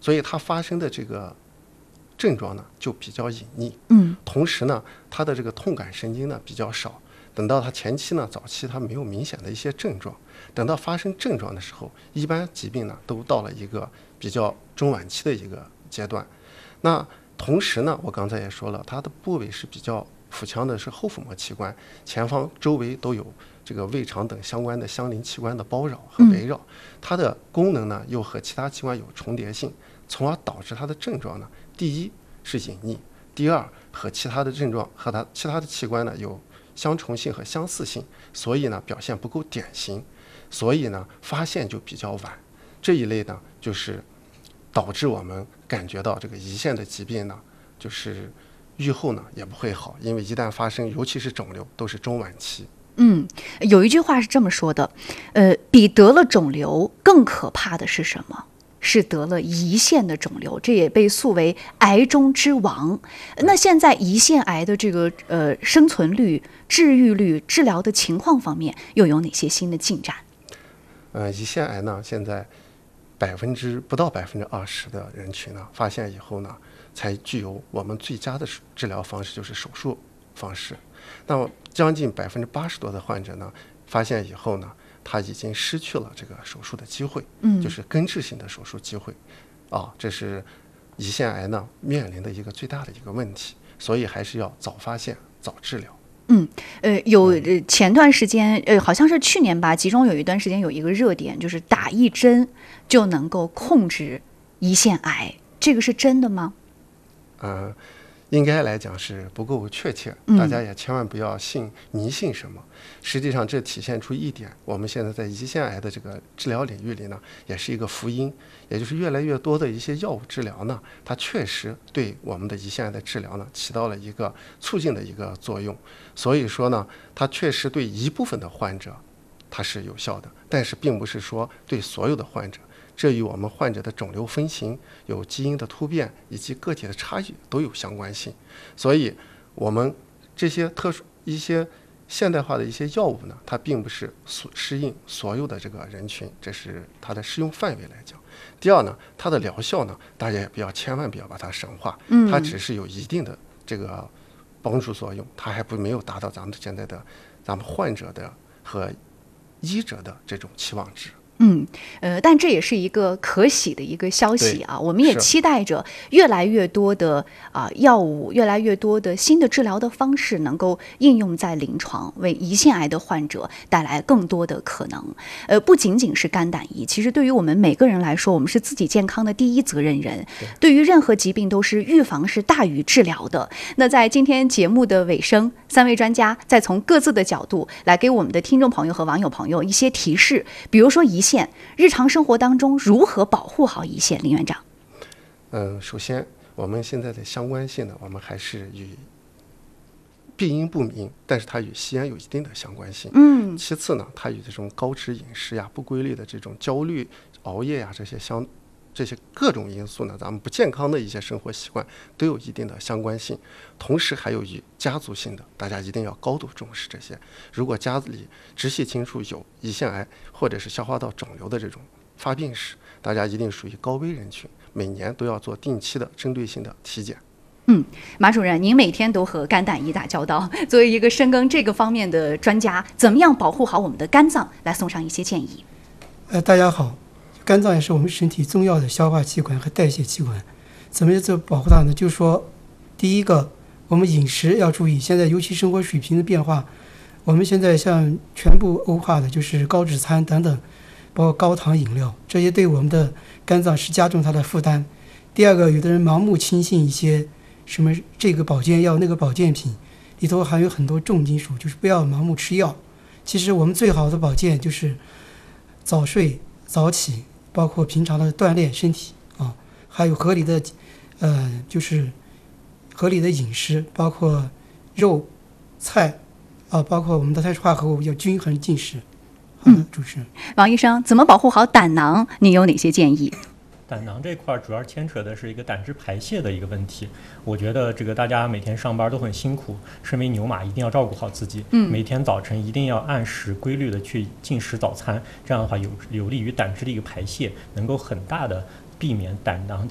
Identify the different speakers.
Speaker 1: 所以它发生的这个症状呢就比较隐匿。同时呢，它的这个痛感神经呢比较少。等到它前期呢，早期它没有明显的一些症状，等到发生症状的时候，一般疾病呢都到了一个比较中晚期的一个阶段。那同时呢，我刚才也说了，它的部位是比较腹腔的是后腹膜器官，前方周围都有这个胃肠等相关的相邻器官的包绕和围绕，它的功能呢又和其他器官有重叠性，从而导致它的症状呢，第一是隐匿，第二和其他的症状和它其他的器官呢有相重性和相似性，所以呢表现不够典型，所以呢发现就比较晚。这一类呢就是导致我们感觉到这个胰腺的疾病呢，就是预后呢也不会好，因为一旦发生，尤其是肿瘤，都是中晚期。
Speaker 2: 有一句话是这么说的，比得了肿瘤更可怕的是什么？是得了胰腺的肿瘤，这也被诉为癌中之王。那现在胰腺癌的这个生存率、治愈率、治疗的情况方面，又有哪些新的进展？
Speaker 1: 胰腺癌呢，现在不到20%的人群呢，发现以后呢，才具有我们最佳的治疗方式，就是手术方式。那么将近80%多的患者呢，发现以后呢，他已经失去了这个手术的机会，就是根治性的手术机会，这是胰腺癌呢面临的一个最大的一个问题，所以还是要早发现、早治疗。
Speaker 2: 前段时间，好像是去年吧，其中有一段时间有一个热点，就是打一针就能够控制胰腺癌，这个是真的吗？
Speaker 1: 应该来讲是不够确切，大家也千万不要迷信什么。实际上这体现出一点，我们现在在胰腺癌的这个治疗领域里呢，也是一个福音，也就是越来越多的一些药物治疗呢，它确实对我们的胰腺癌的治疗呢起到了一个促进的一个作用。所以说呢，它确实对一部分的患者它是有效的，但是并不是说对所有的患者。这与我们患者的肿瘤分型、有基因的突变以及个体的差异都有相关性，所以我们这些特殊一些现代化的一些药物呢，它并不是适应所有的这个人群，这是它的适用范围来讲。第二呢，它的疗效呢，大家也千万不要把它神化，它只是有一定的这个帮助作用，它还没有达到咱们现在的咱们患者的和医者的这种期望值。
Speaker 2: 但这也是一个可喜的一个消息啊！我们也期待着越来越多的药物，越来越多的新的治疗的方式能够应用在临床，为胰腺癌的患者带来更多的可能。不仅仅是肝胆胰，其实对于我们每个人来说，我们是自己健康的第一责任人。对于任何疾病，都是预防是大于治疗的。那在今天节目的尾声，3位专家再从各自的角度来给我们的听众朋友和网友朋友一些提示，比如说胰腺。日常生活当中如何保护好胰腺？林院长。
Speaker 1: 首先我们现在的相关性呢，我们还是与病因不明，但是它与吸烟有一定的相关性。其次呢，它与这种高脂饮食呀、不规律的这种焦虑、熬夜呀这些各种因素呢，咱们不健康的一些生活习惯都有一定的相关性。同时还有与家族性的，大家一定要高度重视这些。如果家里直系亲属有胰腺癌或者是消化道肿瘤的这种发病史，大家一定属于高危人群，每年都要做定期的针对性的体检。
Speaker 2: 马主任，您每天都和肝胆胰打交道，作为一个深耕这个方面的专家，怎么样保护好我们的肝脏？来送上一些建议。
Speaker 3: 大家好。肝脏也是我们身体重要的消化器官和代谢器官，怎么保护它呢？就是说，第一个，我们饮食要注意，现在尤其生活水平的变化，我们现在像全部欧化的，就是高脂餐等等，包括高糖饮料，这些对我们的肝脏是加重它的负担。第二个，有的人盲目轻信一些什么这个保健药那个保健品，里头含有很多重金属，就是不要盲目吃药。其实我们最好的保健就是早睡早起。包括平常的锻炼身体还有合理的就是合理的饮食，包括肉菜包括我们的碳水化合物要均衡进食。好的，主持人。
Speaker 2: 王医生，怎么保护好胆囊？您有哪些建议？
Speaker 4: 胆囊这块主要牵扯的是一个胆汁排泄的一个问题。我觉得这个大家每天上班都很辛苦，身为牛马一定要照顾好自己。每天早晨一定要按时规律的去进食早餐，这样的话有利于胆汁的一个排泄，能够很大的避免胆囊